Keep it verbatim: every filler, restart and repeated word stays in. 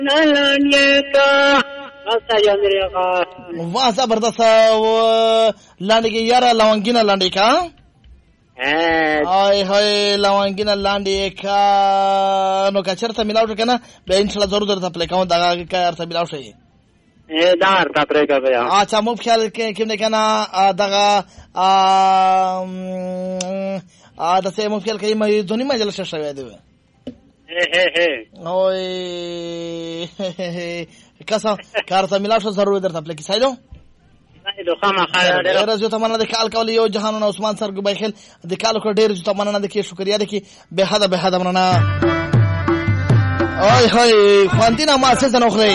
لاندې کا راستا جندريقا واه زبردست لاندې کې یاره لونګینه لاندې کا هاي هاي لونګینه لاندې کا نو که چرته ملاو شو کنه به ان شاء الله ضرور درته پلی کوم دا کار ته ملاو شي اے دار تا پرې کا بیا اچھا مو خیال کې کوم نه کنه دغه ا ا د سه مو خیال کې مې دونی مجلس شوه دی هه هه اوه کسا کار ته ملاو شو ضرور درته پلی کې سایلو دو خامہ خیر ډیر زه تمنه د کال کول یو جهانون عثمان سر ګبای خل د کال کو ډیر زه تمنه د کې شکریا د کې به حدا به حدا مننه اوه هاي خوانتینا ما څه نه خوري